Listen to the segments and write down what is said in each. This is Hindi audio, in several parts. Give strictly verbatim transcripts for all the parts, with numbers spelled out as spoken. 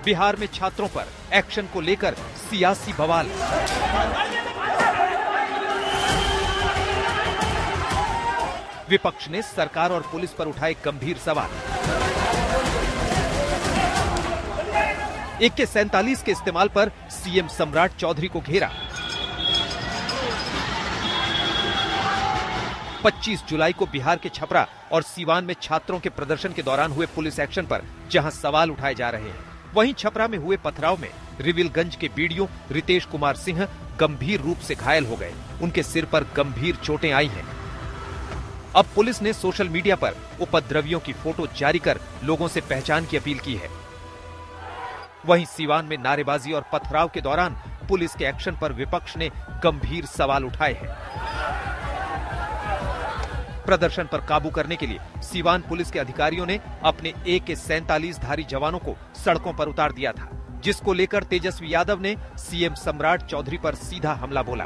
बिहार में छात्रों पर एक्शन को लेकर सियासी बवाल। विपक्ष ने सरकार और पुलिस पर उठाए गंभीर सवाल। ए के सैंतालीस के इस्तेमाल पर सीएम सम्राट चौधरी को घेरा। पच्चीस जुलाई को बिहार के छपरा और सीवान में छात्रों के प्रदर्शन के दौरान हुए पुलिस एक्शन पर जहां सवाल उठाए जा रहे हैं, वहीं छपरा में हुए पथराव में रिविलगंज के बीडीओ रितेश कुमार सिंह गंभीर रूप से घायल हो गए। उनके सिर पर गंभीर चोटें आई हैं। अब पुलिस ने सोशल मीडिया पर उपद्रवियों की फोटो जारी कर लोगों से पहचान की अपील की है। वहीं सीवान में नारेबाजी और पथराव के दौरान पुलिस के एक्शन पर विपक्ष ने गंभीर सवाल उठाए हैं। प्रदर्शन पर काबू करने के लिए सीवान पुलिस के अधिकारियों ने अपने ए के सैंतालीस धारी जवानों को सड़कों पर उतार दिया था, जिसको लेकर तेजस्वी यादव ने सीएम सम्राट चौधरी पर सीधा हमला बोला।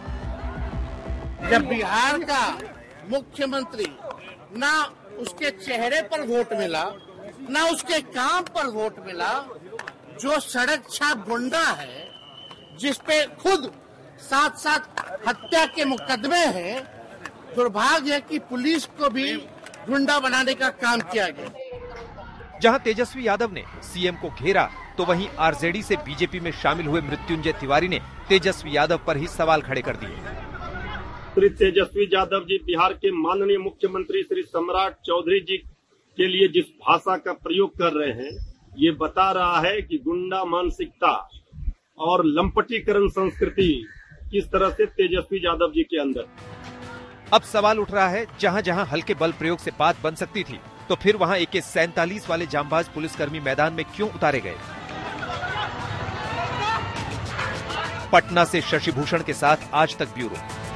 जब बिहार का मुख्यमंत्री ना उसके चेहरे पर वोट मिला, ना उसके काम पर वोट मिला, जो सड़क छाप गुंडा है, जिसपे खुद साथ साथ हत्या के मुकदमे हैं, दुर्भाग्य है कि पुलिस को भी गुंडा बनाने का काम किया गया। जहां तेजस्वी यादव ने सीएम को घेरा, तो वहीं आरजेडी से बीजेपी में शामिल हुए मृत्युंजय तिवारी ने तेजस्वी यादव पर ही सवाल खड़े कर दिए। श्री तेजस्वी यादव जी बिहार के माननीय मुख्यमंत्री श्री सम्राट चौधरी जी के लिए जिस भाषा का प्रयोग कर रहे हैं, ये बता रहा है कि गुंडा मानसिकता और लंपटीकरण संस्कृति किस तरह से तेजस्वी यादव जी के अंदर। अब सवाल उठ रहा है, जहां जहां हल्के बल प्रयोग से बात बन सकती थी, तो फिर वहां ए के सैंतालीस वाले जांबाज पुलिसकर्मी मैदान में क्यों उतारे गए? पटना से शशि भूषण के साथ आज तक ब्यूरो।